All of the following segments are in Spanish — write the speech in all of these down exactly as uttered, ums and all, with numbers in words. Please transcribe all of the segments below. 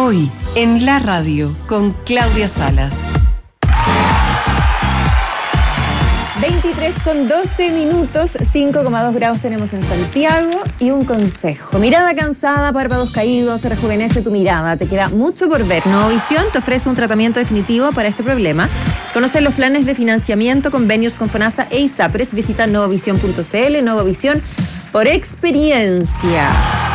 Hoy, en la radio, con Claudia Salas. veintitrés con doce minutos, cinco coma dos grados tenemos en Santiago. Y un consejo: mirada cansada, párpados caídos, rejuvenece tu mirada. Te queda mucho por ver. Novovisión te ofrece un tratamiento definitivo para este problema. Conoce los planes de financiamiento, convenios con FONASA e ISAPRES. Visita novovisión punto c l. Novovisión por experiencia.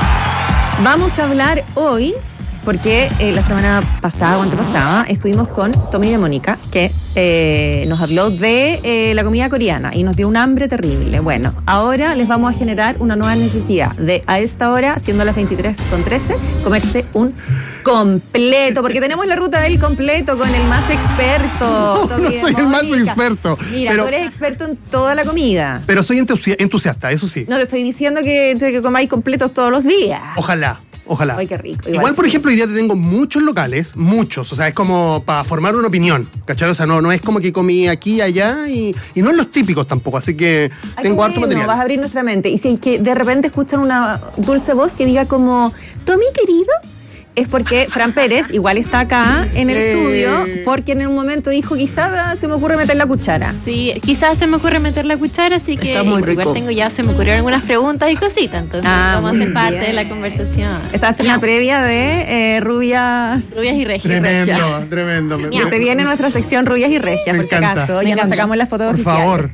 Vamos a hablar hoy, porque eh, la semana pasada o antepasada estuvimos con Tommy de Mónica, que eh, nos habló de eh, la comida coreana y nos dio un hambre terrible. Bueno, ahora les vamos a generar una nueva necesidad de, a esta hora, siendo las veintitrés con trece, comerse un completo, porque tenemos la ruta del completo con el más experto. No, no soy el más experto. Mira, pero, tú eres experto en toda la comida. Pero soy entusi- entusiasta, eso sí. No te estoy diciendo que, que comáis completos todos los días. Ojalá. Ojalá. Ay, qué rico. Igual, Igual por sí. ejemplo, hoy día te tengo muchos locales, muchos. O sea, es como para formar una opinión, ¿cachai? O sea, no, no es como que comí aquí y allá y, y no en los típicos tampoco. Así que Ay, tengo bueno, harto material. Vas a abrir nuestra mente. Y si es que de repente escuchan una dulce voz que diga como, Tommy, querido, es porque Fran Pérez igual está acá en el Eh. estudio, porque en un momento dijo, quizás se me ocurre meter la cuchara. Sí, quizás se me ocurre meter la cuchara, así que Está muy igual rico. tengo ya, se me ocurrieron algunas preguntas y cositas, entonces Ah, vamos a muy hacer parte bien. de la conversación. Esta es una previa de eh, rubias. Rubias y regias. Tremendo, tremendo. Me- Que se viene nuestra sección rubias y regias, Me por si encanta. acaso. Me Ya nos encanta. sacamos las fotos Por oficiales. favor.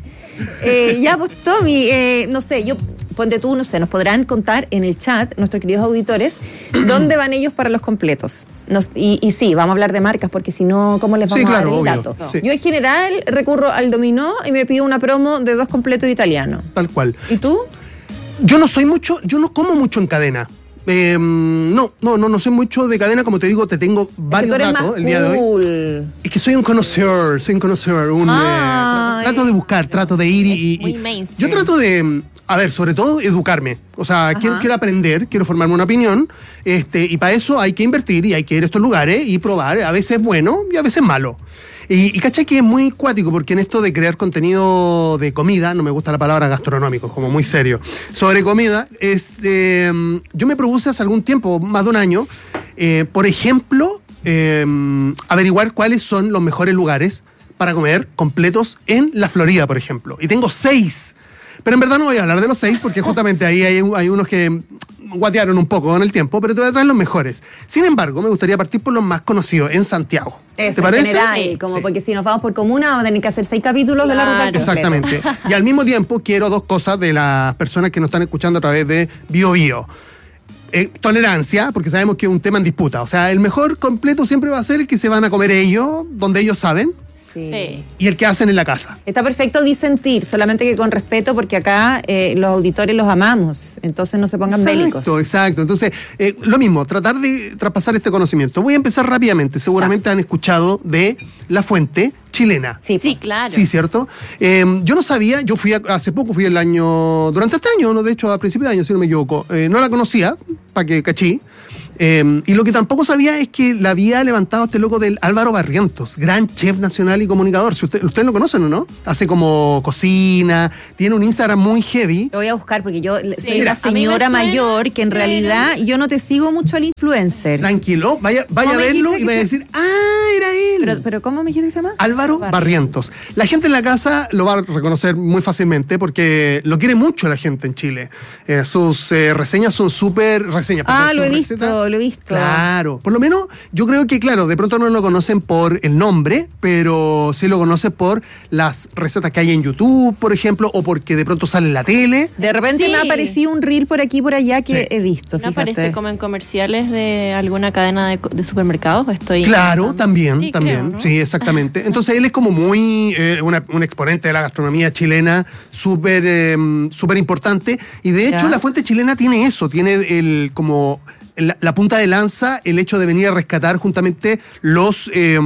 Eh, ya, pues Tommy, eh, no sé, yo ponte tú, no sé, nos podrán contar en el chat, nuestros queridos auditores, dónde van ellos para los completos. Nos, y, y sí, vamos a hablar de marcas, porque si no, ¿cómo les vamos Sí, claro, a dar el obvio. dato? Sí. Yo en general recurro al dominó y me pido una promo de dos completos italianos. Tal cual. ¿Y tú? Yo no soy mucho, yo no como mucho en cadena. Eh, no, no, no, no soy mucho de cadena, como te digo, te tengo varios Es que tú eres datos más el día de hoy. cool. Es que soy un conocedor, soy un conocedor, un, Ay. eh, trato de buscar, trato de ir y, y- Es muy y- mainstream. yo trato de, a ver, sobre todo educarme, o sea, quiero, Ajá. quiero aprender, quiero formarme una opinión, este, y para eso hay que invertir y hay que ir a estos lugares y probar, a veces bueno y a veces malo. Y, y cacha que es muy cuático, porque en esto de crear contenido de comida, no me gusta la palabra gastronómico, es como muy serio, sobre comida, es, eh, yo me propuse hace algún tiempo, más de un año, eh, por ejemplo, eh, averiguar cuáles son los mejores lugares para comer completos en la Florida, por ejemplo. Y tengo seis. Pero en verdad no voy a hablar de los seis, porque justamente ahí hay, hay unos que guatearon un poco con el tiempo, pero te voy a traer los mejores. Sin embargo, me gustaría partir por los más conocidos, en Santiago. Eso, ¿Te parece? en general, Sí, como sí. porque si nos vamos por comuna vamos a tener que hacer seis capítulos de la ruta del Claro. completo. Exactamente. Y al mismo tiempo quiero dos cosas de las personas que nos están escuchando a través de Bio Bio. Eh, tolerancia, porque sabemos que es un tema en disputa. O sea, el mejor completo siempre va a ser el que se van a comer ellos, donde ellos saben, Sí. Sí. y el que hacen en la casa. Está perfecto disentir, solamente que con respeto, porque acá eh, los auditores los amamos, entonces no se pongan bélicos. Exacto, exacto. Entonces, eh, lo mismo, tratar de traspasar este conocimiento. Voy a empezar rápidamente. Seguramente han escuchado de La Fuente Chilena. Sí, Sí, po. claro. Sí, ¿cierto? Eh, yo no sabía, yo fui a- hace poco, fui el año, durante este año, no, de hecho a principios de año, si no me equivoco, eh, no la conocía, para que cachí. Eh, y lo que tampoco sabía es que la había levantado este loco del Álvaro Barrientos, gran chef nacional y comunicador. Si usted, ustedes lo conocen o no, hace como cocina, tiene un Instagram muy heavy. Lo voy a buscar porque yo soy Sí, una mira, a mí me señora suena, mayor que en pero- realidad yo no te sigo mucho al influencer. Tranquilo, vaya, vaya ¿Cómo a me verlo dijiste y que vaya a se- decir, ah, era él. Pero, pero ¿cómo me dijiste que se llama? Álvaro Barrientos. La gente en la casa lo va a reconocer muy fácilmente porque lo quiere mucho la gente en Chile. Eh, sus eh, reseñas son súper reseñas. Ah, perdón, lo he sus visto, recetas. lo he visto. Claro. Por lo menos, yo creo que, claro, de pronto no lo conocen por el nombre, pero sí lo conocen por las recetas que hay en YouTube, por ejemplo, o porque de pronto sale en la tele. De repente Sí. me ha aparecido un reel por aquí y por allá que Sí. he visto, ¿No fíjate. aparece como en comerciales de alguna cadena de, de supermercados? Estoy Claro, inventando. también, Sí, también. creo, ¿no? Sí, exactamente. Entonces él es como muy eh, una- un exponente de la gastronomía chilena, súper eh, súper importante. Y de hecho Ya. la Fuente Chilena tiene eso, tiene el como la, la punta de lanza, el hecho de venir a rescatar justamente los eh,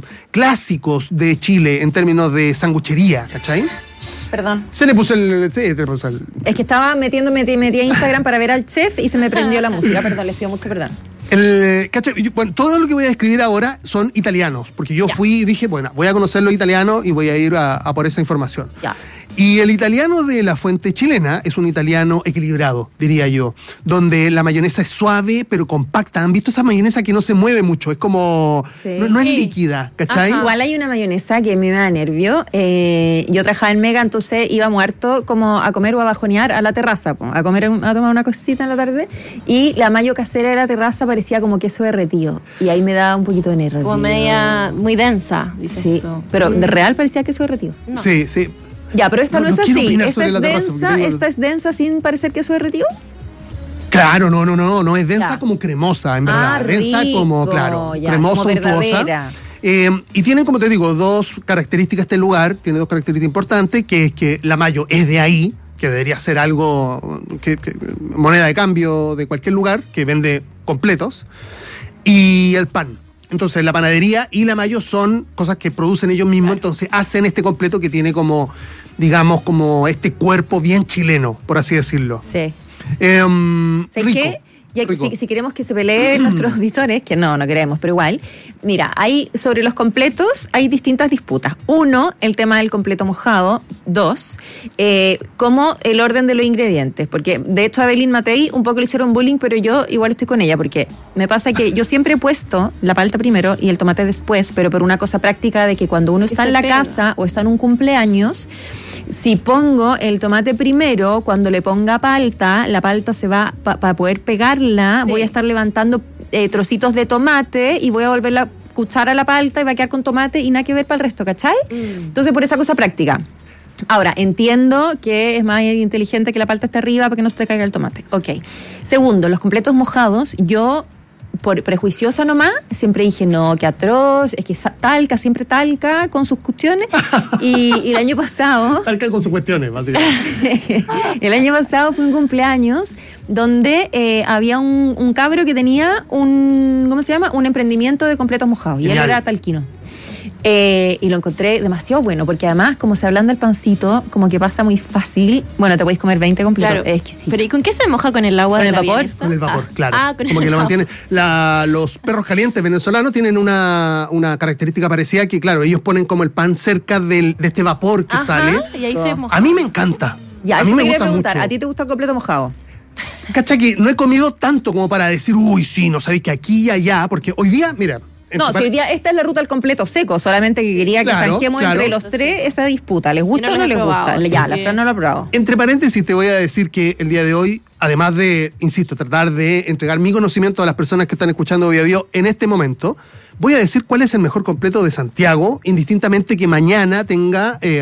clásicos de Chile en términos de sanguchería, ¿cachai? Perdón. Se le puso el... Sí, se le puso el... Es que estaba metiendo, metí, metí a Instagram para ver al chef y se me prendió la música. Perdón, les pido mucho perdón. El, ¿cachai? Yo- bueno, todo lo que voy a describir ahora son italianos, porque yo Ya. fui y dije, bueno, voy a conocer los italianos y voy a ir a, a por esa información. Ya. Y el italiano de la fuente chilena es un italiano equilibrado, diría yo, donde la mayonesa es suave pero compacta. ¿Han visto esa mayonesa que no se mueve mucho? Es como... Sí. No, no es Sí. líquida, ¿cachai? Ajá. Igual hay una mayonesa que a mí me da nervio. Eh, yo trabajaba en Mega, entonces iba muerto como a comer o a bajonear a la terraza, po, a comer, un- a tomar una cosita en la tarde. Y la mayo casera de la terraza parecía como queso derretido. Y ahí me daba un poquito de nervio. Como media muy densa, dices Sí, tú. pero de real parecía queso derretido. No. Sí, sí. Ya, pero esta No, no, no es quiero así. opinar Esta sobre es la terraza, densa, porque digo- esta es densa sin parecer queso derretido. Claro, no, no, no, no es densa Ya. como cremosa, en verdad. Ah, densa rico, como, claro, ya, cremosa, como untuosa. verdadera. Eh, y tienen, como te digo, dos características este lugar, tiene dos características importantes, que es que la mayo es de ahí, que debería ser algo, que, que- moneda de cambio de cualquier lugar, que vende completos, y el pan. Entonces, la panadería y la mayo son cosas que producen ellos mismos, entonces hacen este completo que tiene como, digamos, como este cuerpo bien chileno, por así decirlo. Sí. Eh, ¿Sabes rico, qué? Ya que rico. si, si queremos que se peleen nuestros auditores, que no, no queremos, pero igual. Mira, hay sobre los completos hay distintas disputas. Uno, el tema del completo mojado. Dos, eh, como el orden de los ingredientes. Porque de hecho a Evelyn Matei un poco le hicieron bullying, pero yo igual estoy con ella, porque me pasa que yo siempre he puesto la palta primero y el tomate después, pero por una cosa práctica de que cuando uno Que está se en la pega. casa o está en un cumpleaños, si pongo el tomate primero, cuando le ponga palta, la palta se va, para poder pegarla, Sí. voy a estar levantando eh, trocitos de tomate y voy a volver la cuchara a la palta y va a quedar con tomate y nada que ver para el resto, ¿cachai? Entonces, por esa cosa práctica. Ahora, entiendo que es más inteligente que la palta esté arriba para que no se te caiga el tomate. Ok. Segundo, los completos mojados, yo... por prejuiciosa nomás, siempre dije, no, qué atroz, es que sa- Talca, siempre Talca con sus cuestiones. Y, y el año pasado, Talca con sus cuestiones, básicamente. el año pasado fue un cumpleaños donde eh, había un, un cabro que tenía un, ¿cómo se llama? Un emprendimiento de completos mojados. Y él Genial. era talquino. Eh, y lo encontré demasiado bueno, porque además, como se ablanda el pancito, como que pasa muy fácil. Bueno, te podéis comer veinte completos, Claro. es exquisito. Pero ¿y con qué se moja? ¿Con el agua ¿Con de el la vapor? vienesa? Con el vapor, Ah. claro. Ah, con Como el que lo vapor. mantienen. La- los perros calientes venezolanos tienen una, una característica parecida que, claro, ellos ponen como el pan cerca del, de este vapor que Ajá, sale. y ahí se moja. A mí me encanta. Ya, a eso mí te me quería gusta preguntar, mucho. ¿a ti te gusta el completo mojado? Cacha que no he comido tanto como para decir, uy, sí, no sabéis que aquí y allá, porque hoy día, mira. en No, tu si hoy día esta es la ruta al completo seco, solamente que quería que Claro, zanjemos claro. entre los tres esa disputa. ¿Les gusta Yo no o no lo he les probado, gusta? Ya, así la que- Fran no lo ha probado. Entre paréntesis, te voy a decir que el día de hoy, además de, insisto, tratar de entregar mi conocimiento a las personas que están escuchando Vía Bio en este momento, voy a decir cuál es el mejor completo de Santiago, indistintamente que mañana tenga eh,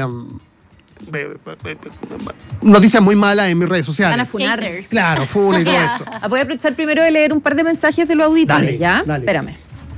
eh, eh, noticias muy malas en mis redes sociales. Van a funar. Haters. Claro, funa y todo Ya. eso. Ah, voy a aprovechar primero de leer un par de mensajes de los auditores, Dale, ¿ya? dale. Espérame.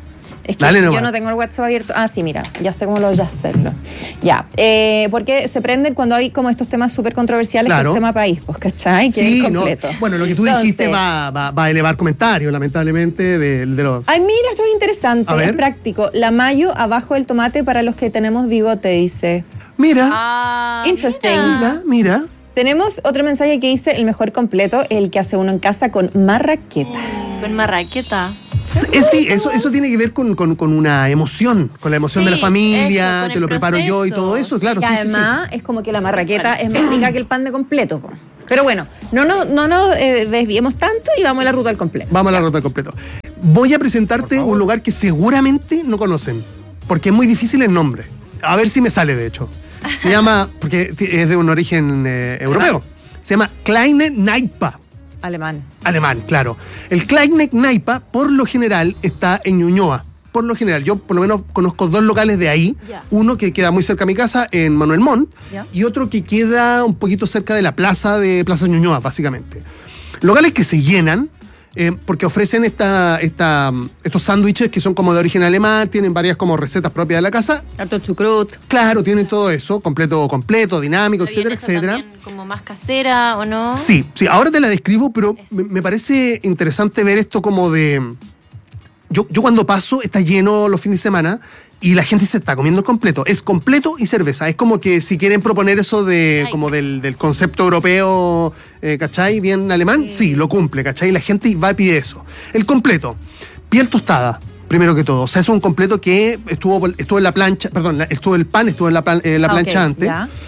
Es que Dale yo nomás. no tengo el WhatsApp abierto. Ah, sí, mira, ya sé cómo lo voy a hacerlo. Ya, eh, porque se prenden cuando hay como estos temas súper controversiales, Claro. que es el tema país, pues, ¿cachai? Que Sí, es no, completo. bueno, lo que tú Entonces, dijiste va, va- va a elevar comentarios, lamentablemente, de, de los... Ay, mira, esto es interesante, A ver. es práctico. La mayo abajo del tomate para los que tenemos bigote, dice. Mira, Ah, Interesting. mira, mira. Tenemos otro mensaje que dice, el mejor completo, el que hace uno en casa con marraqueta. Con marraqueta. Eh, sí, eso, eso tiene que ver con, con- con una emoción, con la emoción de la Sí, familia, eso, con te el lo preparo yo y proceso. todo eso, claro, Y sí, sí, sí. además es como que la marraqueta es más rica que el pan de completo. po. Pero bueno, no nos no, nos, eh, desviemos tanto y vamos a la ruta al completo. Vamos a la ruta al completo. Voy a presentarte un lugar que seguramente no conocen, porque es muy difícil el nombre. A ver si me sale, de hecho. Se llama, porque es de un origen eh, europeo, se llama Kleine Kneipe. Alemán. Alemán, claro. El Kleine Kneipe, por lo general, está en Ñuñoa. Por lo general, yo por lo menos conozco dos locales de ahí. Ya. Uno que queda muy cerca de mi casa, en Manuel Montt, Ya. y otro que queda un poquito cerca de la plaza de Plaza Ñuñoa, básicamente. Locales que se llenan, eh, porque ofrecen esta, esta, estos sándwiches que son como de origen alemán, tienen varias como recetas propias de la casa. Harto chucrut. Claro, tienen todo eso, completo, completo, dinámico, ¿La etcétera, vienesa etcétera. también como más casera o no? Sí, sí, ahora te la describo, pero Es- me, me parece interesante ver esto como de... Yo, yo cuando paso, está lleno los fines de semana y la gente se está comiendo completo. Es completo y cerveza. Es como que si quieren proponer eso de Ay. como del, del concepto europeo, eh, ¿cachai? Bien alemán, sí. Sí. lo cumple, ¿cachai? La gente va y pide eso. El completo, piel tostada, primero que todo. O sea, es un completo que estuvo, estuvo en la plancha, perdón, la- estuvo el pan, estuvo en la, plan- en la Ah, ok, plancha antes. ya.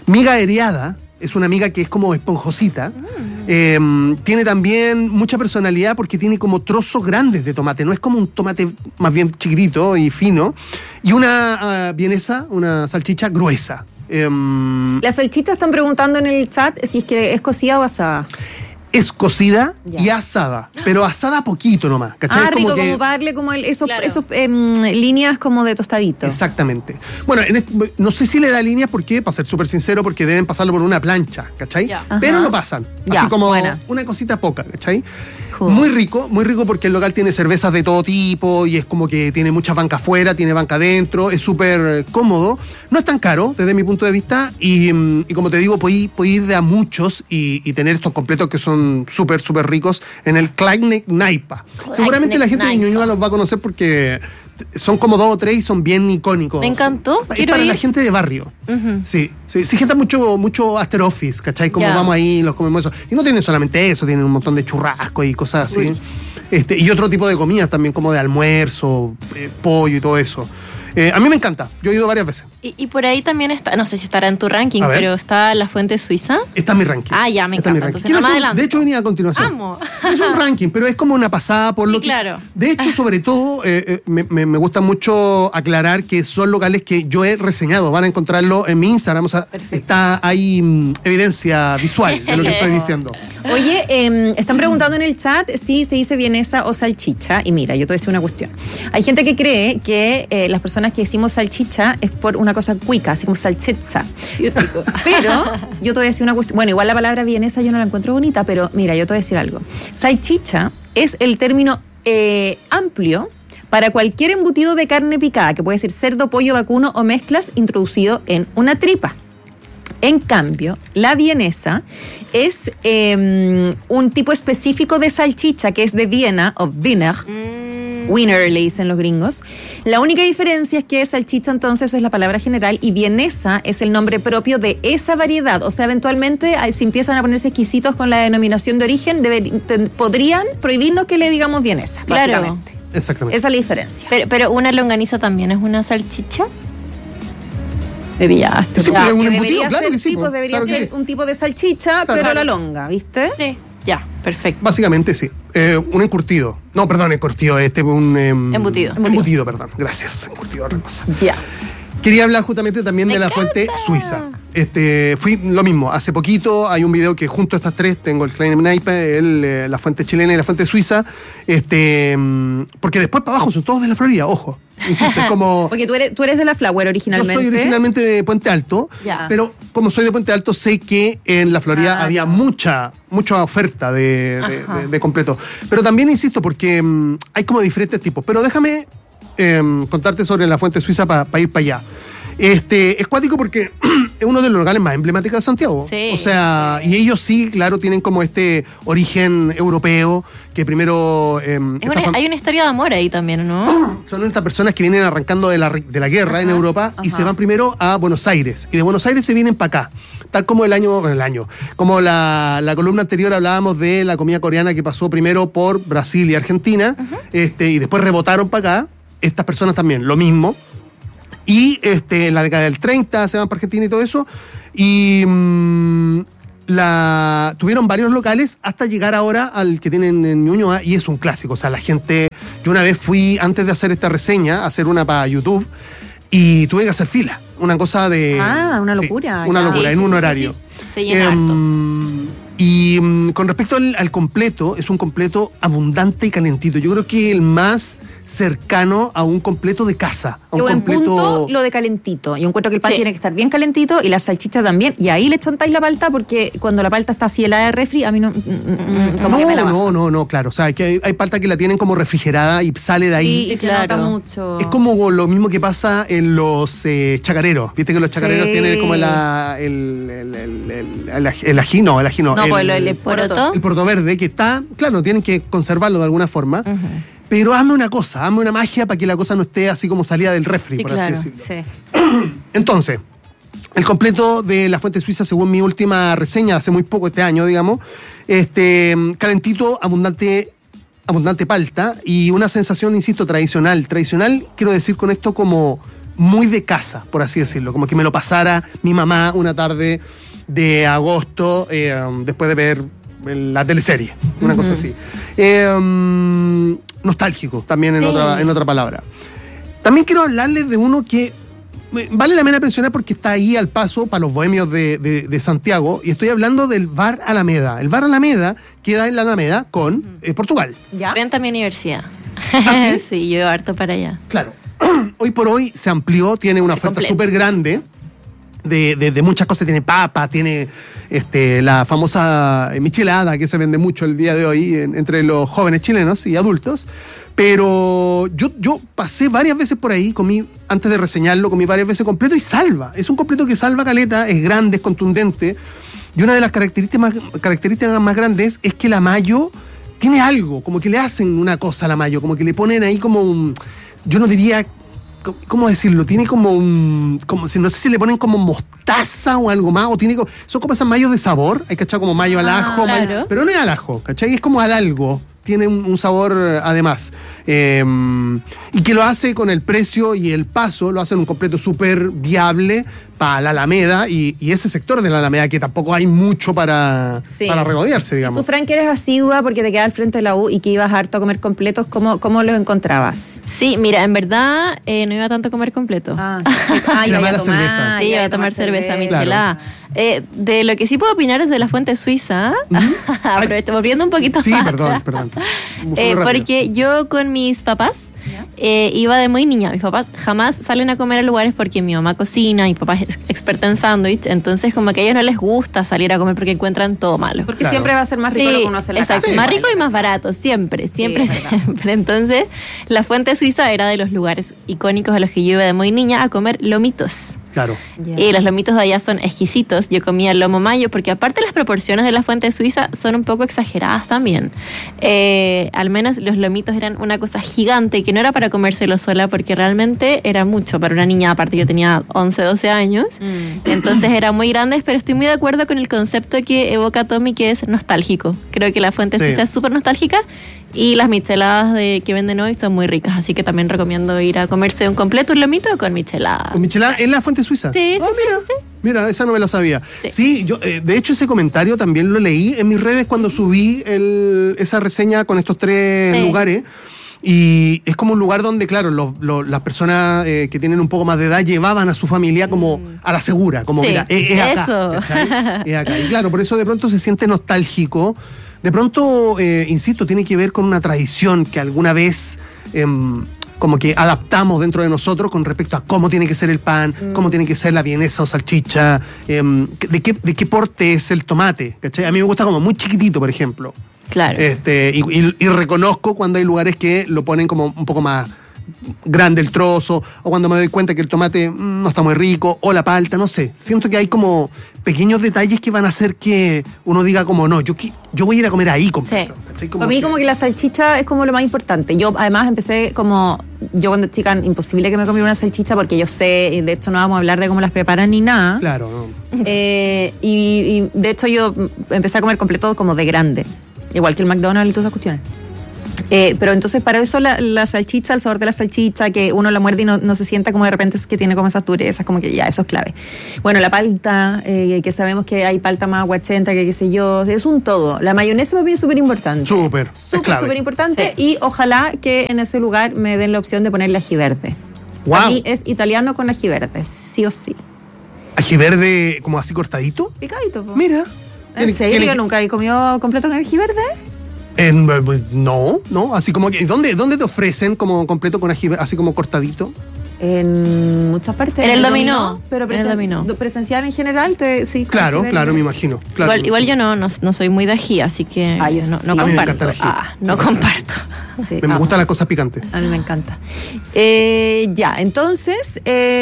Miga aereada, es una miga que es como esponjosita. Mm. Eh, tiene también mucha personalidad porque tiene como trozos grandes de tomate, no es como un tomate más bien chiquitito y fino. Y una uh, vienesa, una salchicha gruesa. Eh, Las salchichas están preguntando en el chat si es que es cocida o asada. Es cocida ya. y asada, pero asada poquito nomás, ¿cachai? Ah, rico, como, que, como para darle como el, esos, claro. esos eh, líneas como de tostadito. Exactamente. Bueno, en este, no sé si le da líneas porque, para ser súper sincero, porque deben pasarlo por una plancha, ¿cachai? Ya. Pero Ajá. lo pasan, Ya, así como buena. una cosita poca, ¿cachai? Cool. Muy rico, muy rico porque el local tiene cervezas de todo tipo y es como que tiene muchas bancas afuera, tiene banca adentro, es súper cómodo. No es tan caro desde mi punto de vista y, y como te digo, puedes ir de a muchos y, y tener estos completos que son súper, súper ricos en el Kleine Naipa. Seguramente la gente de Ñuñoa los va a conocer porque son como dos o tres y son bien icónicos. Me encantó, Es quiero para ir. la gente de barrio. Ujú. Sí, sí, sí, gente mucho, mucho after office, ¿cachai? Como Ya. vamos ahí, los comemos eso. Y no tienen solamente eso, tienen un montón de churrasco y cosas así. Uy. Este, y otro tipo de comidas también, como de almuerzo, eh, pollo y todo eso. Eh, a mí me encanta, yo he ido varias veces. Y, y por ahí también está, no sé si estará en tu ranking, A ver. pero está la fuente suiza. Está en mi ranking. Ah, ya, me Está en mi encanta. ranking. Entonces Quiero no me hacer- adelanto. de hecho, venía a continuación. Amo. Es un ranking, pero es como una pasada por lo Sí, que... claro. De hecho, sobre todo, eh, eh, me, me- me gusta mucho aclarar que son locales que yo he reseñado. Van a encontrarlo en mi Instagram. O sea, está ahí mm, evidencia visual de lo que estoy diciendo. Oye, eh, están preguntando en el chat si se dice vienesa o salchicha. Y mira, yo te voy a decir una cuestión. Hay gente que cree que eh, las personas que decimos salchicha es por una cosa cuica, así como salchicha. Pero yo te voy a decir una cuestión. Bueno, igual la palabra vienesa yo no la encuentro bonita, pero mira, yo te voy a decir algo. Salchicha es el término eh, amplio para cualquier embutido de carne picada, que puede ser cerdo, pollo, vacuno o mezclas, introducido en una tripa. En cambio, la vienesa es eh, un tipo específico de salchicha que es de Viena o Wiener. Mm. Wiener le dicen los gringos. La única diferencia es que salchicha entonces es la palabra general y vienesa es el nombre propio de esa variedad. O sea, eventualmente si empiezan a ponerse exquisitos con la denominación de origen, deber, te, podrían prohibirnos que le digamos vienesa, Claro. básicamente. Exactamente. Esa es la diferencia. Pero, pero una longaniza también es una salchicha. Me pillaste. Sí, Ya, pero es un que embutido, debería claro ser, que sí, sí, pues po, debería claro que ser sí. un tipo de salchicha, Claro. pero a la longa, ¿viste? Sí. Ya, perfecto. Básicamente sí. Eh, un encurtido. No, perdón, encurtido. Este un... em, Embutido. Embutido, perdón. Gracias. Encurtido, otra cosa. Ya. Quería hablar justamente también Me de la encanta. fuente suiza. Este, fui lo mismo, hace poquito hay un video que junto a estas tres, tengo el Kleine Naipe, el, eh, la fuente chilena y la fuente suiza, este, mm, porque después para abajo son todos de la Florida, ojo. Insisto, es como... Porque tú eres, tú eres de la Flower Yo originalmente. soy originalmente de Puente Alto, Ya. pero como soy de Puente Alto, sé que en la Florida Ah, había ya. mucha, mucha oferta de, de, Ajá. de- de completo. Pero también insisto, porque mm, hay como diferentes tipos. Pero déjame em, contarte sobre la fuente suiza para ir para allá. Este, es cuático porque es uno de los locales más emblemáticos de Santiago. Sí, o sea, y ellos sí, claro, tienen como este origen europeo que primero... em, Es esta una- fam- hay una historia de amor ahí también, ¿no? son estas personas que vienen arrancando de la, de la guerra en Europa y ajá. se van primero a Buenos Aires. Y de Buenos Aires se vienen para acá. Tal como el año, bueno, el año, como la, la columna anterior hablábamos de la comida coreana que pasó primero por Brasil y Argentina, este, y después rebotaron para acá. Estas personas también, lo mismo. Y este, en la década del treinta se van para Argentina y todo eso. Y mm, la, tuvieron varios locales hasta llegar ahora al que tienen en Ñuñoa y es un clásico. O sea, la gente... Yo una vez fui, antes de hacer esta reseña, a hacer una para YouTube y tuve que hacer fila. Una cosa de... Ah, una sí, locura, una ya. locura, Sí, en sí, un sí, horario. sí, sí. Se llena Em, y mm, con respecto al, al completo, es un completo abundante y calentito. Yo creo que el más cercano a un completo de casa. A un Yo en completo... punto lo de calentito. Yo encuentro que el pan Sí. tiene que estar bien calentito y la salchicha también. Y ahí le chantáis la palta porque cuando la palta está así helada de refri, a mí no... mm, mm, mm, como que me la No, baja. no, no, no, claro. O sea, que hay, hay palta que la tienen como refrigerada y sale de ahí. Sí, y Sí, se claro. nota mucho. Es como lo mismo que pasa en los eh, chacareros. Viste que los chacareros Sí. tienen como la, el, el, el, el, el, aj- el ají, no, el ají no. No, el, pues el, el, el poroto. poroto. el porto verde, que está, claro, tienen que conservarlo de alguna forma. Pero hazme una cosa, hazme una magia para que la cosa no esté así como salida del refri, Sí, por claro. así decirlo. Sí. Entonces, el completo de la fuente suiza, según mi última reseña, hace muy poco este año, digamos, este, calentito, abundante, abundante palta y una sensación, insisto, tradicional. Tradicional, quiero decir con esto como muy de casa, por así decirlo. Como que me lo pasara mi mamá una tarde de agosto, eh, después de ver la teleserie, una uh-huh. cosa así. Eh, um, nostálgico, también en, sí. otra, en otra palabra. También quiero hablarles de uno que vale la pena mencionar porque está ahí al paso para los bohemios de, de, de Santiago, y estoy hablando del Bar Alameda. El Bar Alameda queda en la Alameda con eh, Portugal. ¿Ya? Frente a mi universidad. ¿Ah, sí? Sí, yo harto para allá. Claro. Hoy por hoy se amplió, tiene una oferta súper grande de, de, de muchas cosas. Tiene papa, tiene este, la famosa michelada que se vende mucho el día de hoy en, entre los jóvenes chilenos y adultos. Pero yo, yo pasé varias veces por ahí, comí, antes de reseñarlo, comí varias veces completo y salva. Es un completo que salva caleta, es grande, es contundente. Y una de las características más, características más grandes es que la mayo tiene algo, como que le hacen una cosa a la mayo, como que le ponen ahí como un... Yo no diría... ¿Cómo decirlo? Tiene como un... Como, no sé si le ponen como mostaza o algo más, o tiene como, son como esas mayos de sabor, hay cachado como mayo al ajo, ah, claro. mayo, pero no es al ajo, ¿cachai? Es como al algo. Tiene un, un sabor además. Eh, y que lo hace con el precio y el paso, lo hace en un completo súper viable para la Alameda y, y ese sector de la Alameda que tampoco hay mucho para, sí. para regodearse, digamos. Tú, Fran, que eres asidua porque te quedas al frente de la U y que ibas harto a comer completos, ¿cómo, cómo los encontrabas? Sí, mira, en verdad eh, no iba tanto a comer completo. Ah, ah iba a tomar cerveza. Sí, iba a tomar cerveza, michelada. Claro. Eh, de lo que sí puedo opinar es de la fuente suiza. Uh-huh. Volviendo un poquito sí, más. Sí, perdón, perdón. Eh, porque yo con mis papás eh, iba de muy niña. Mis papás jamás salen a comer a lugares porque mi mamá cocina, mi papá es experta en sándwich, entonces como que a ellos no les gusta salir a comer porque encuentran todo malo. Porque claro. siempre va a ser más rico sí, lo que uno hace en la exacto, casa. Sí, más rico y más barato, siempre, siempre, sí, siempre. Entonces, la fuente suiza era de los lugares icónicos a los que yo iba de muy niña a comer lomitos. Claro. Yeah. Y los lomitos de allá son exquisitos. Yo comía lomo mayo porque aparte las proporciones de la fuente suiza son un poco exageradas también. Eh, al menos los lomitos eran una cosa gigante que no era para comérselo sola porque realmente era mucho para una niña. Aparte yo tenía once, doce años. Mm. Entonces eran muy grandes, pero estoy muy de acuerdo con el concepto que evoca Tommy, que es nostálgico. Creo que la fuente sí. suiza es súper nostálgica. Y las micheladas de, que venden hoy son muy ricas, así que también recomiendo ir a comerse un completo, un lomito con michelada. ¿Con michelada en la fuente suiza? Sí, oh, sí, mira, sí, sí. Mira, esa no me la sabía. Sí, sí yo, eh, de hecho ese comentario también lo leí en mis redes cuando subí el, esa reseña con estos tres sí. lugares. Y es como un lugar donde, claro, los, los, las personas eh, que tienen un poco más de edad llevaban a su familia como mm. a la segura, como sí, mira, es, es acá, eso. es acá. Y claro, por eso de pronto se siente nostálgico. De pronto, eh, insisto, tiene que ver con una tradición que alguna vez eh, como que adaptamos dentro de nosotros con respecto a cómo tiene que ser el pan, mm. cómo tiene que ser la vienesa o salchicha, eh, de, qué, de qué porte es el tomate, ¿cachai? A mí me gusta como muy chiquitito, por ejemplo. Claro. Este, y, y, y reconozco cuando hay lugares que lo ponen como un poco más grande el trozo, o cuando me doy cuenta que el tomate mmm, no está muy rico, o la palta, no sé. Siento que hay como pequeños detalles que van a hacer que uno diga como, no, yo, yo voy a ir a comer ahí completo. Sí. Como a mí que... como que la salchicha es como lo más importante. Yo además empecé como, yo cuando chica, imposible que me comiera una salchicha porque yo sé, y de hecho no vamos a hablar de cómo las preparan ni nada. Claro, no. Eh, y, y de hecho yo empecé a comer completo como de grande. Igual que el McDonald's y todas esas cuestiones. Eh, pero entonces para eso la, la salchicha, el sabor de la salchicha, que uno la muerde y no, no se sienta como de repente es que tiene como esas durezas, como que ya, eso es clave. Bueno, la palta, eh, que sabemos que hay palta más aguachenta, que qué sé yo, es un todo. La mayonesa me parece súper importante. Súper, Súper, súper importante. Sí. Y ojalá que en ese lugar me den la opción de ponerle ají verde. Wow. A mí es italiano con ají verde, sí o sí. ¿Ají verde como así cortadito? Picadito, po. Mira. ¿En serio? ¿Tiene... ¿Nunca he comido completo con ají verde? En, no, no, así como que ¿dónde, ¿dónde te ofrecen como completo con ají, así como cortadito? En muchas partes. En el dominó, pero presen, en el dominó. Presencial en general, te, sí. Claro, claro, me imagino. Claro. Igual, igual yo no, no, no soy muy de ají, así que Ay, no, sí. no A mí me comparto. encanta el ají. Ah, no comparto. Sí, me, me gustan las cosas picantes. A mí me encanta. Eh, ya, entonces,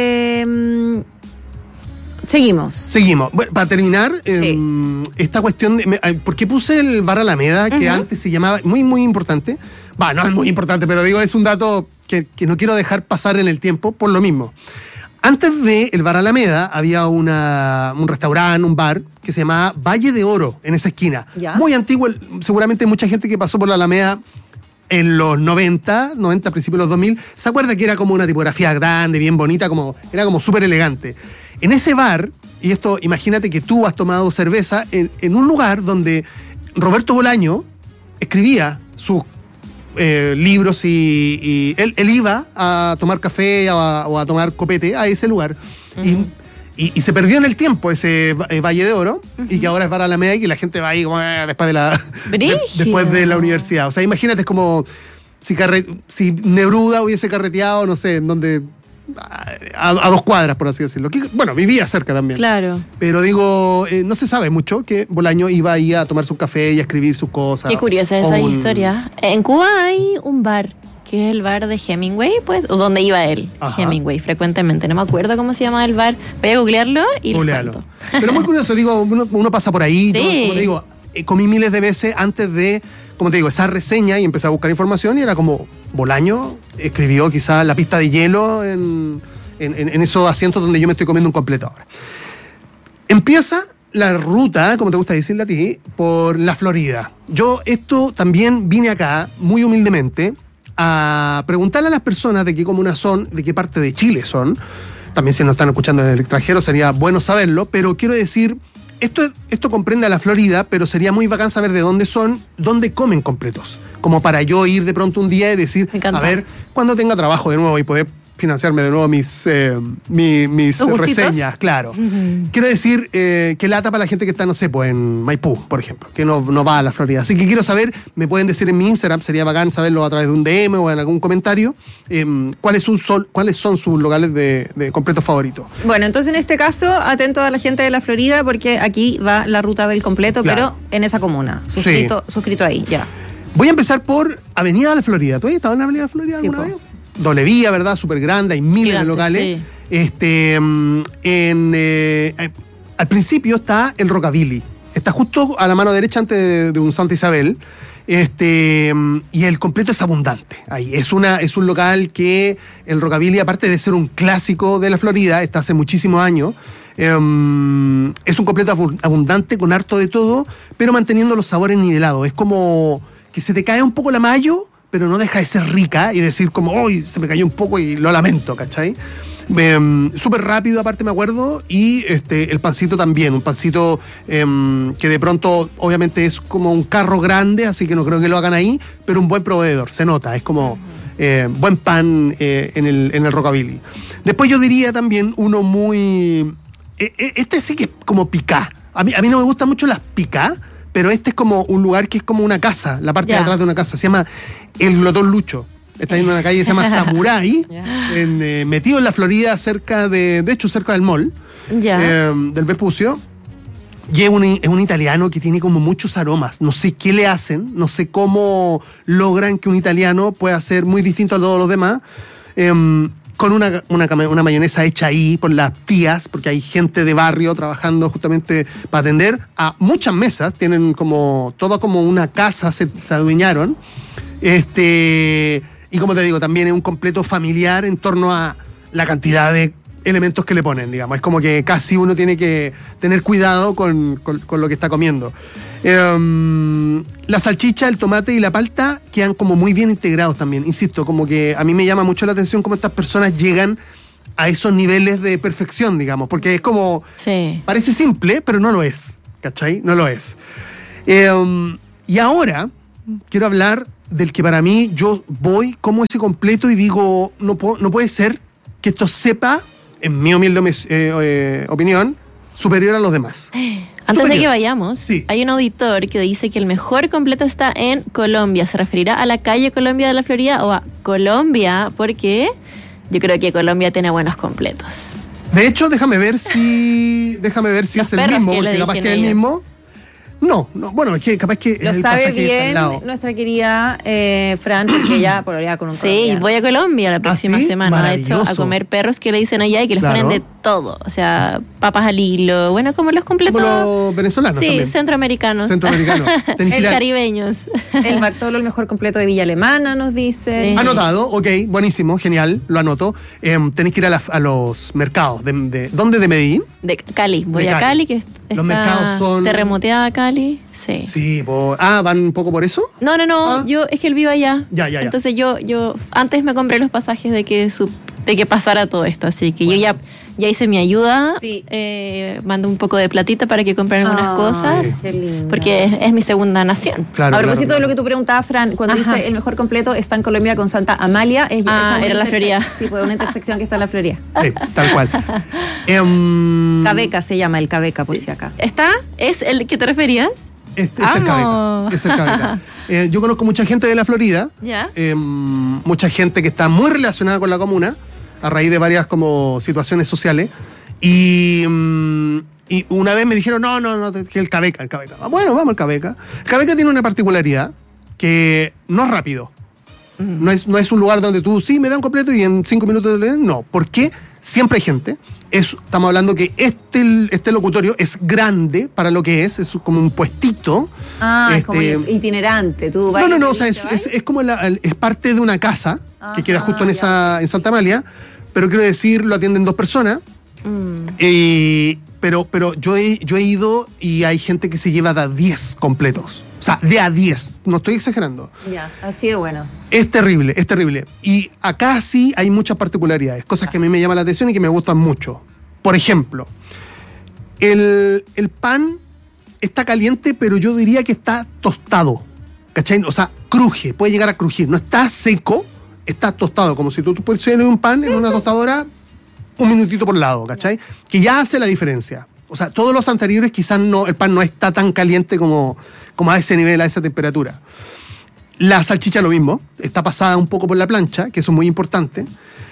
eh, seguimos. Seguimos. Bueno, para terminar, Sí. eh, esta cuestión de... Me, ¿por qué puse el Bar Alameda, que uh-huh. antes se llamaba... Muy, muy importante. Va, no es muy importante, pero digo, es un dato que, que no quiero dejar pasar en el tiempo por lo mismo. Antes de el Bar Alameda había una, un restaurante, un bar, que se llamaba Valle de Oro, en esa esquina. ¿Ya? Muy antiguo, seguramente mucha gente que pasó por la Alameda en los noventa, noventa, principios de los dos mil, se acuerda que era como una tipografía grande, bien bonita, como, era como súper elegante. En ese bar, y esto, imagínate que tú has tomado cerveza en, en un lugar donde Roberto Bolaño escribía sus eh, libros y, y él, él iba a tomar café o a, o a tomar copete a ese lugar. Uh-huh. y, y, y se perdió en el tiempo ese eh, Valle de Oro, uh-huh. y que ahora es Bar Alameda y que la gente va ahí como, eh, después, de la, de, después de la universidad. O sea, imagínate, es como si, carre, si Neruda hubiese carreteado, no sé, en donde... A, a dos cuadras, por así decirlo. Que, bueno, vivía cerca también. Claro. Pero digo, eh, no se sabe mucho que Bolaño iba ahí a tomarse un café y a escribir sus cosas. Qué curiosa esa un... historia. En Cuba hay un bar, que es el bar de Hemingway, pues, o donde iba él, Ajá. Hemingway, frecuentemente. No me acuerdo cómo se llama el bar. Voy a googlearlo y lo cuento. Pero muy curioso, digo, uno, uno pasa por ahí. Sí. Yo, como te digo, eh, comí miles de veces antes de, como te digo, esa reseña y empecé a buscar información y era como, Bolaño escribió quizás La pista de hielo en... En, en, en esos asientos donde yo me estoy comiendo un completo ahora. Empieza la ruta, como te gusta decirle a ti, por la Florida. Yo esto también vine acá, muy humildemente, a preguntarle a las personas de qué comuna son, de qué parte de Chile son. También si nos están escuchando en el extranjero sería bueno saberlo, pero quiero decir, esto, esto comprende a la Florida, pero sería muy bacán saber de dónde son, dónde comen completos. Como para yo ir de pronto un día y decir, a ver, cuando tenga trabajo de nuevo y poder financiarme de nuevo mis, eh, mi, mis reseñas, claro. Uh-huh. Quiero decir, eh, que lata para la gente que está, no sé, pues en Maipú, por ejemplo, que no, no va a la Florida. Así que quiero saber, me pueden decir en mi Instagram, sería bacán saberlo a través de un D M o en algún comentario, eh, cuáles, son, cuáles son sus locales de, de completos favoritos. Bueno, entonces en este caso, atento a la gente de la Florida, porque aquí va la ruta del completo, claro. Pero en esa comuna, suscrito, sí. suscrito ahí, ya. Voy a empezar por Avenida de la Florida. ¿Tú has estado en Avenida de la Florida alguna sí, vez? Doble vía, ¿verdad? Súper grande, hay miles Gigante, de locales. Sí. Este, en, eh, al principio está el Rockabilly. Está justo a la mano derecha antes de, de un Santa Isabel. Este, y el completo es abundante. Ahí es, una, es un local que el Rockabilly, aparte de ser un clásico de la Florida, está hace muchísimos años. Um, es un completo abundante con harto de todo, pero manteniendo los sabores nivelados. Es como que se te cae un poco la mayo, pero no deja de ser rica y decir como, ¡uy! Se me cayó un poco y lo lamento, ¿cachai? Eh, súper rápido, aparte me acuerdo, y este, el pancito también, un pancito eh, que de pronto, obviamente es como un carro grande, así que no creo que lo hagan ahí, pero un buen proveedor, se nota, es como eh, buen pan eh, en el, en el Rockabilly. Después yo diría también uno muy... Eh, este sí que es como picá. A mí, a mí no me gustan mucho las picá, pero este es como un lugar que es como una casa, la parte yeah. de atrás de una casa. Se llama El Glotón Lucho. Está en una calle que se llama Samurai, yeah. en, eh, metido en la Florida, cerca de, de hecho, cerca del mall, yeah. eh, del Vespucio. Y es un, es un italiano que tiene como muchos aromas. No sé qué le hacen, no sé cómo logran que un italiano pueda ser muy distinto a todos los demás. Eh, con una, una, una mayonesa hecha ahí por las tías, porque hay gente de barrio trabajando justamente para atender a muchas mesas, tienen como, todo como una casa, se, se adueñaron, este, y como te digo, también es un completo familiar en torno a la cantidad de elementos que le ponen, digamos, es como que casi uno tiene que tener cuidado con, con, con lo que está comiendo. Um, la salchicha, el tomate y la palta quedan como muy bien integrados también, insisto, como que a mí me llama mucho la atención cómo estas personas llegan a esos niveles de perfección, digamos, porque es como, sí. parece simple, pero no lo es, ¿cachai? No lo es. Um, y ahora quiero hablar del que para mí yo voy como ese completo y digo, no, puedo, no puede ser que esto sepa, en mi humilde eh, eh, opinión, superior a los demás. Antes superior. de que vayamos, sí. hay un auditor que dice que el mejor completo está en Colombia. ¿Se referirá a la calle Colombia de la Florida o a Colombia? Porque yo creo que Colombia tiene buenos completos. De hecho, déjame ver si déjame ver si es el mismo, porque capaz que es el mismo. No, no, bueno, es que capaz que lo es el sabe pasaje bien al lado. Nuestra querida eh, Fran, porque ella polorea con un Sí, voy a Colombia la próxima ¿Ah, sí? semana, de hecho, a comer perros que le dicen allá y que les claro. ponen de todo. O sea, papas al hilo, bueno, como los completos. Como los venezolanos Sí, también. centroamericanos. Centroamericanos. Tenés que El ir a- caribeños. El Bartolo, el mejor completo de Villa Alemana, nos dicen. Sí. Anotado, ok, buenísimo, genial, lo anoto. Eh, tenéis que ir a, la- a los mercados. De, de- ¿Dónde? ¿De Medellín? De Cali. Voy De a Cali. Cali, que est- Los está mercados son- terremoteada Cali. Sí. Sí, por... Ah, ¿van un poco por eso? No, no, no. Ah. Yo, es que él vive allá. Ya, ya, ya. Entonces yo, yo antes me compré los pasajes de que su, de que pasara todo esto. Así que yo ya, ya hice mi ayuda. Sí. Eh, mandé un poco de platita para que compren algunas Ay, cosas. qué linda. Porque es, es mi segunda nación. Claro, a propósito claro, de lo que claro. tú preguntabas, Fran, cuando Ajá. dice el mejor completo está en Colombia con Santa Amalia. Es, Ah, esa es una era la interse- Florida. Sí, pues una intersección que está en la Florida. Sí, tal cual. Em, Cabeca se llama el Cabeca, por si acá. ¿Está? ¿Es el que te referías? Este es el Amo. Cabeca. Es el Cabeca. Eh, yo conozco mucha gente de la Florida. Ya. eh, mucha gente que está muy relacionada con la comuna a raíz de varias como situaciones sociales. Y, mm, y una vez me dijeron, no, no, no, que el Cabeca, el Cabeca. Ah, bueno, vamos al Cabeca. El Cabeca tiene una particularidad que no es rápido. No es, no es un lugar donde tú, sí, me dan completo y en cinco minutos le dan. No, porque siempre hay gente. Es, estamos hablando que este, este locutorio es grande para lo que es, es como un puestito. Ah, es como Este, itinerante. Tú vas no, no, y no, te o sea, es, dices, es, es como la- el- es parte de una casa que queda Ajá, justo en, ya. esa, en Santa Amalia, pero quiero decir, lo atienden dos personas. Mm. Eh, pero pero yo, he, yo he ido y hay gente que se lleva de a diez completos. O sea, de a diez, no estoy exagerando. Ya, así de bueno. Es terrible, es terrible. Y acá sí hay muchas particularidades, cosas que a mí me llaman la atención y que me gustan mucho. Por ejemplo, el, el pan está caliente, pero yo diría que está tostado. ¿Cachai? O sea, cruje, puede llegar a crujir. No está seco, está tostado. Como si tú, tú pusieras un pan en una tostadora, un minutito por lado, ¿cachai? Que ya hace la diferencia. O sea, todos los anteriores quizás no, el pan no está tan caliente como, como a ese nivel, a esa temperatura. La salchicha lo mismo, está pasada un poco por la plancha, que eso es muy importante.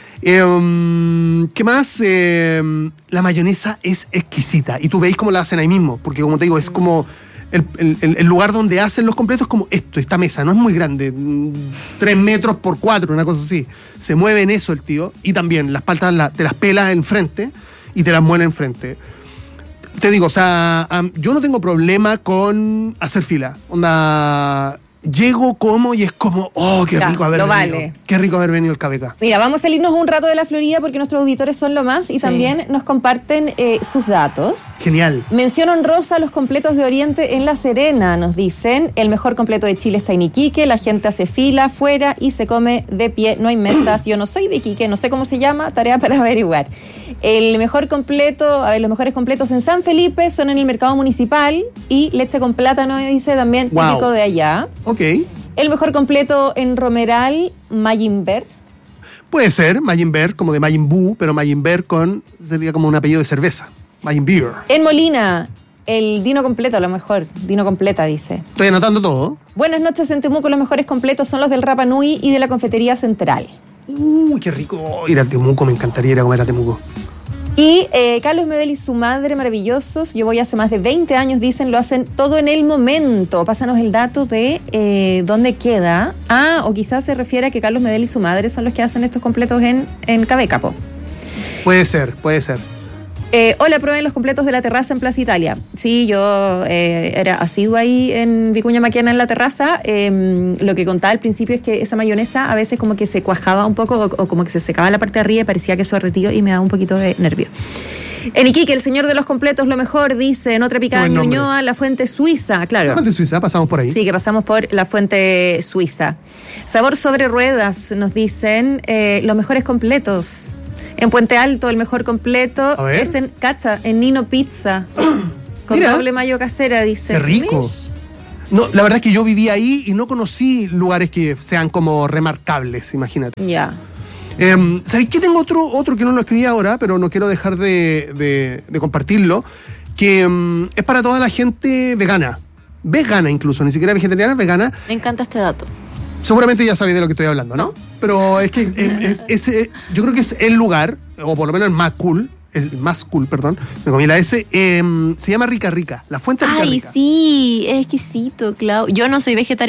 Eh, ¿Qué más? Eh, la mayonesa es exquisita y tú veis cómo la hacen ahí mismo, porque como te digo, es como el, el- el lugar donde hacen los completos, como esto, esta mesa, no es muy grande, mm, tres metros por cuatro, una cosa así. Se mueve en eso el tío, y también las paltas la- te las pelas enfrente y te las muele enfrente. Te digo, o sea, am, yo no tengo problema con hacer fila. Onda, llego, como y es como, oh, qué Ya, rico haber lo venido. vale. Qué rico haber venido el Cabeca. Mira, vamos a salirnos un rato de la Florida porque nuestros auditores son lo más y Sí. también nos comparten eh, sus datos. Genial. Mención honrosa a los completos de Oriente en La Serena, nos dicen. El mejor completo de Chile está en Iquique, la gente hace fila afuera y se come de pie, no hay mesas. Yo no soy de Iquique, no sé cómo se llama, tarea para averiguar. El mejor completo, a ver, los mejores completos en San Felipe son en el mercado municipal y leche con plátano, dice también Wow. típico de allá. Ok. El mejor completo en Romeral, Mayimber. Puede ser Majin Beer, como de Majin Buu, pero Majin Beer con, sería como un apellido de cerveza. Majin Beer. En Molina, el Dino completo, a lo mejor. Dino completa, dice. Estoy anotando todo. Buenas noches en Temuco, los mejores completos son los del Rapa Nui y de la Confetería Central. Uy, qué rico ir a Temuco, me encantaría ir a comer a Temuco. Y eh, Carlos Medel y su madre, maravillosos. Yo voy hace más de veinte años, dicen, lo hacen todo en el momento. Pásanos el dato de eh, dónde queda. Ah, o quizás se refiere a que Carlos Medel y su madre son los que hacen estos completos en, en Cabeca, po. Puede ser, puede ser. Eh, hola, prueben los completos de la terraza en Plaza Italia. Sí, yo eh, era asidua ahí en Vicuña Maquena en la terraza. Eh, lo que contaba al principio es que esa mayonesa a veces como que se cuajaba un poco o, o como que se secaba la parte de arriba y parecía que eso derretía y me daba un poquito de nervio. En Iquique, el señor de los completos, lo mejor, dice, en otra picada Qué en buen nombre. Ñuñoa, la fuente suiza, claro. La gente suiza, pasamos por ahí. Sí, que pasamos por la fuente suiza. Sabor sobre ruedas, nos dicen, eh, los mejores completos. En Puente Alto, el mejor completo A ver. es en Cacha, en Nino Pizza. Con Mira. doble mayo casera, dice. Qué rico. Mish. No, la verdad es que yo viví ahí y no conocí lugares que sean como remarcables, imagínate. Ya. Eh, ¿Sabéis que tengo otro, otro que no lo escribí ahora, pero no quiero dejar de, de- de compartirlo? Que mm, es para toda la gente vegana. Vegana incluso, ni siquiera vegetariana, vegana. Me encanta este dato. Seguramente ya sabéis de lo que estoy hablando, ¿no? Pero es que es, es- es- yo creo que es el lugar, o por lo menos el más cool, el más cool, perdón, me comí la S, eh, se llama Rica Rica, la fuente Rica Ay, Rica. sí, es exquisito, Clau. Yo no soy vegetariana.